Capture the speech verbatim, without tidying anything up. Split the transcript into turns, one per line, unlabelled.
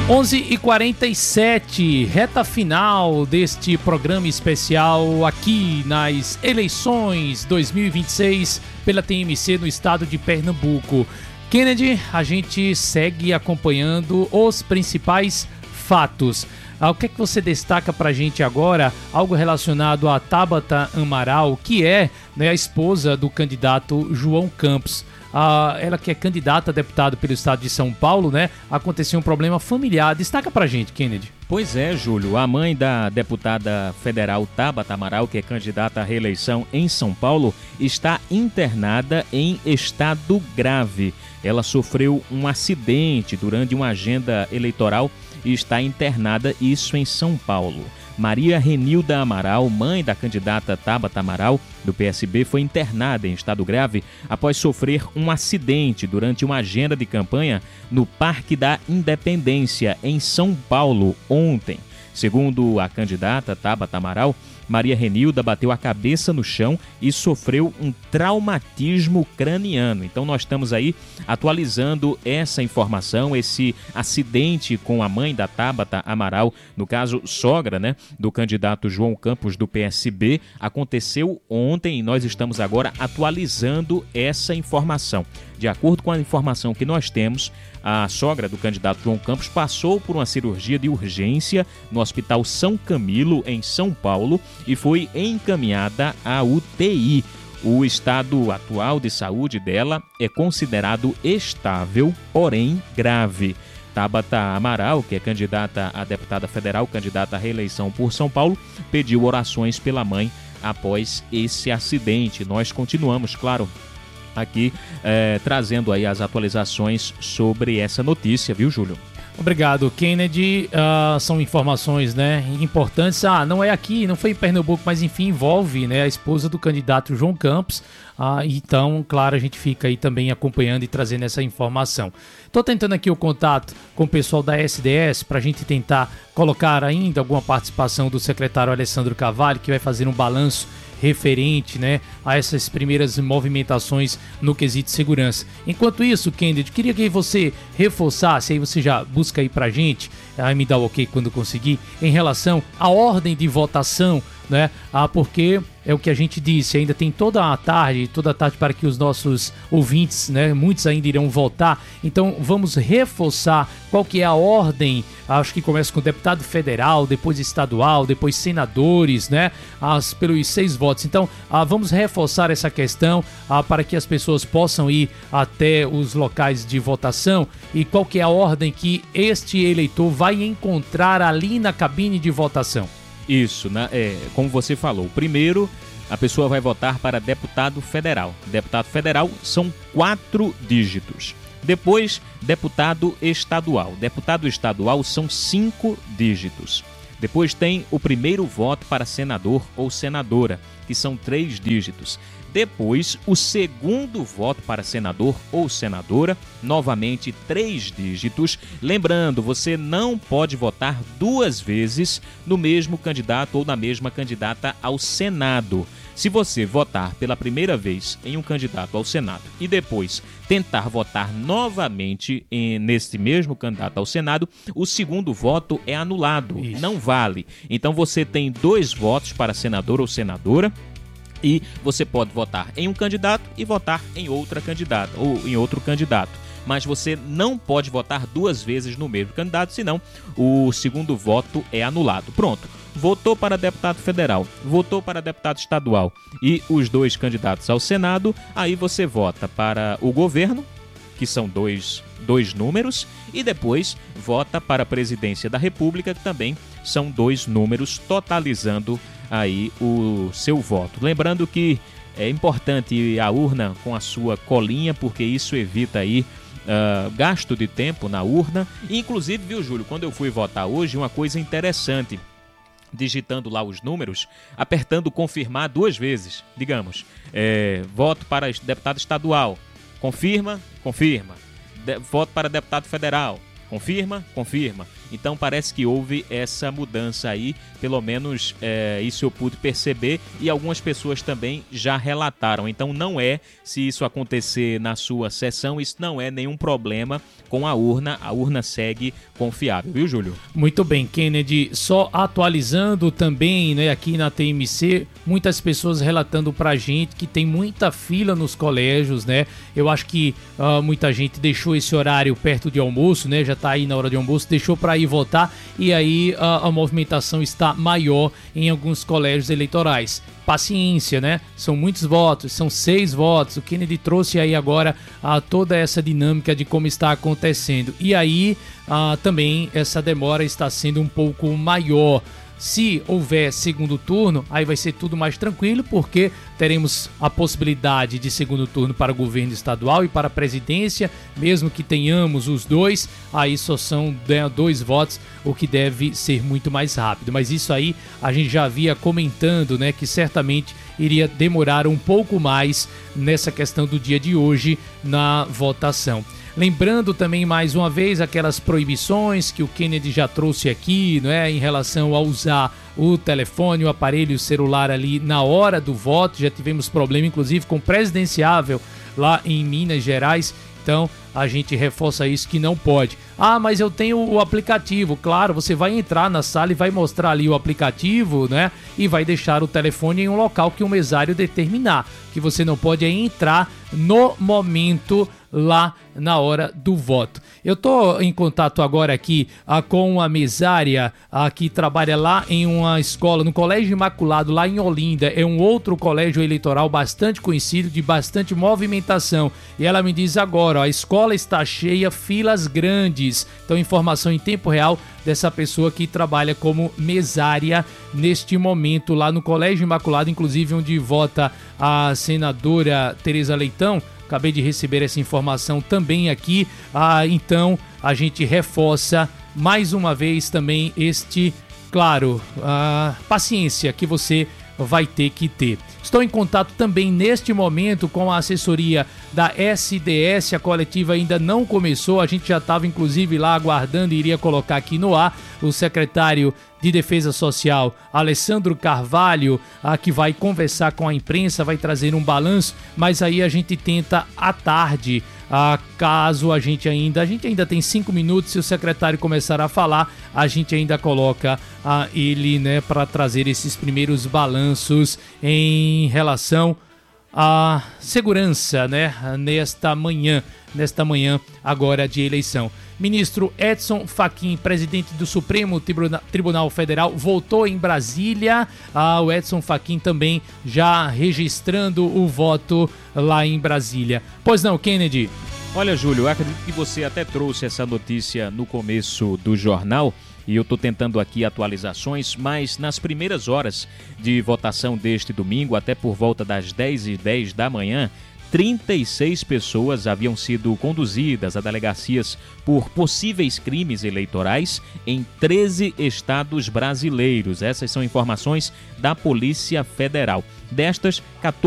onze e quarenta e sete, reta final deste programa especial aqui nas eleições dois mil e vinte e seis pela T M C no estado de Pernambuco. Kennedy, a gente segue acompanhando os principais fatos. Ah, o que é que você destaca pra gente agora? Algo relacionado a Tabata Amaral, que é, né, a esposa do candidato João Campos. Ah, ela que é candidata a deputada pelo estado de São Paulo, né? Aconteceu um problema familiar. Destaca pra gente, Kennedy.
Pois é, Júlio. A mãe da deputada federal Tabata Amaral, que é candidata à reeleição em São Paulo, está internada em estado grave. Ela sofreu um acidente durante uma agenda eleitoral e está internada, isso em São Paulo. Maria Renilda Amaral, mãe da candidata Tabata Amaral, do P S B, foi internada em estado grave após sofrer um acidente durante uma agenda de campanha no Parque da Independência, em São Paulo, ontem. Segundo a candidata Tabata Amaral, Maria Renilda bateu a cabeça no chão e sofreu um traumatismo craniano. Então nós estamos aí atualizando essa informação, esse acidente com a mãe da Tabata Amaral, no caso sogra, né, do candidato João Campos do P S B, aconteceu ontem e nós estamos agora atualizando essa informação. De acordo com a informação que nós temos, a sogra do candidato João Campos passou por uma cirurgia de urgência no Hospital São Camilo, em São Paulo, e foi encaminhada à U T I. O estado atual de saúde dela é considerado estável, porém grave. Tabata Amaral, que é candidata a deputada federal, candidata à reeleição por São Paulo, pediu orações pela mãe após esse acidente. Nós continuamos, claro, aqui eh, trazendo aí as atualizações sobre essa notícia, viu, Júlio?
Obrigado, Kennedy. Uh, são informações, né, importantes. Ah, não é aqui, não foi em Pernambuco, mas enfim, envolve, né, a esposa do candidato João Campos. Ah, então, claro, a gente fica aí também acompanhando e trazendo essa informação. Estou tentando aqui o contato com o pessoal da S D S para a gente tentar colocar ainda alguma participação do secretário Alessandro Carvalho, que vai fazer um balanço referente, né, a essas primeiras movimentações no quesito segurança. Enquanto isso, Kennedy, queria que você reforçasse, aí você já busca aí pra gente, aí me dá o ok quando conseguir, em relação à ordem de votação, né, ah, porque é o que a gente disse, ainda tem toda a tarde, toda a tarde para que os nossos ouvintes, né, muitos ainda irão votar, então vamos reforçar qual que é a ordem, acho que começa com deputado federal, depois estadual, depois senadores, né, as, pelos seis votos, então ah, vamos reforçar essa questão ah, para que as pessoas possam ir até os locais de votação e qual que é a ordem que este eleitor vai encontrar ali na cabine de votação.
Isso, né? É, como você falou, primeiro a pessoa vai votar para deputado federal. Deputado federal são quatro dígitos. Depois, deputado estadual. Deputado estadual são cinco dígitos. Depois tem o primeiro voto para senador ou senadora, que são três dígitos. Depois, o segundo voto para senador ou senadora, novamente três dígitos. Lembrando, você não pode votar duas vezes no mesmo candidato ou na mesma candidata ao Senado. Se você votar pela primeira vez em um candidato ao Senado e depois tentar votar novamente em, nesse mesmo candidato ao Senado, o segundo voto é anulado, Isso. não vale. Então você tem dois votos para senador ou senadora, e você pode votar em um candidato e votar em outra candidata ou em outro candidato. Mas você não pode votar duas vezes no mesmo candidato, senão o segundo voto é anulado. Pronto, votou para deputado federal, votou para deputado estadual e os dois candidatos ao Senado, aí você vota para o governo, que são dois, dois números, e depois vota para a presidência da República, que também são dois números, totalizando aí o seu voto. Lembrando que é importante ir à urna com a sua colinha, porque isso evita aí uh, gasto de tempo na urna. Inclusive, viu, Júlio, quando eu fui votar hoje, uma coisa interessante, digitando lá os números, apertando confirmar duas vezes, digamos, é, voto para deputado estadual, confirma, confirma, De, voto para deputado federal, Confirma? Confirma. Então parece que houve essa mudança aí, pelo menos é, isso eu pude perceber, e algumas pessoas também já relataram. Então não é, se isso acontecer na sua sessão, isso não é nenhum problema com a urna. A urna segue confiável, viu, Júlio?
Muito bem, Kennedy. Só atualizando também, né, aqui na T M C, muitas pessoas relatando pra gente que tem muita fila nos colégios, né? Eu acho que uh, muita gente deixou esse horário perto de almoço, né? Já tá aí na hora de almoço, deixou para ir votar e aí a, a movimentação está maior em alguns colégios eleitorais. Paciência, né? São muitos votos, são seis votos. O Kennedy trouxe aí agora a, toda essa dinâmica de como está acontecendo. E aí a, também essa demora está sendo um pouco maior. Se houver segundo turno, aí vai ser tudo mais tranquilo, porque teremos a possibilidade de segundo turno para o governo estadual e para a presidência, mesmo que tenhamos os dois, aí só são dois votos, o que deve ser muito mais rápido. Mas isso aí a gente já havia comentando, né, que certamente iria demorar um pouco mais nessa questão do dia de hoje na votação. Lembrando também mais uma vez aquelas proibições que o Kennedy já trouxe aqui, não é, em relação a usar o telefone, o aparelho celular ali na hora do voto. Já tivemos problema inclusive com o presidenciável lá em Minas Gerais. Então a gente reforça isso, que não pode. Ah, mas eu tenho o aplicativo. Claro, você vai entrar na sala e vai mostrar ali o aplicativo, né? E vai deixar o telefone em um local que o mesário determinar. Que você não pode é entrar no momento lá na hora do voto. Eu tô em contato agora aqui ah, com a mesária ah, que trabalha lá em uma escola, no Colégio Imaculado, lá em Olinda. É um outro colégio eleitoral bastante conhecido, de bastante movimentação. E ela me diz agora, ó, a escola está cheia, filas grandes. Então, informação em tempo real dessa pessoa que trabalha como mesária neste momento lá no Colégio Imaculado, inclusive onde vota a senadora Tereza Leitão. Acabei de receber essa informação também aqui. Ah, então, a gente reforça mais uma vez também este, claro, a paciência que você vai ter que ter. Estou em contato também neste momento com a assessoria da S D S, a coletiva ainda não começou, a gente já estava inclusive lá aguardando e iria colocar aqui no ar. O secretário de Defesa Social, Alessandro Carvalho, a, que vai conversar com a imprensa, vai trazer um balanço, mas aí a gente tenta à tarde, a, caso a gente ainda, a gente ainda tem cinco minutos, se o secretário começar a falar, a gente ainda coloca a, ele, né, para trazer esses primeiros balanços em relação à segurança, né, nesta manhã, nesta manhã agora de eleição. Ministro Edson Fachin, presidente do Supremo Tribunal Federal, voltou em Brasília. Ah, o Edson Fachin também já registrando o voto lá em Brasília. Pois não, Kennedy?
Olha, Júlio, eu acredito que você até trouxe essa notícia no começo do jornal, e eu estou tentando aqui atualizações, mas nas primeiras horas de votação deste domingo, até por volta das dez e dez da manhã, trinta e seis pessoas haviam sido conduzidas a delegacias por possíveis crimes eleitorais em treze estados brasileiros. Essas são informações da Polícia Federal. Destas, quatorze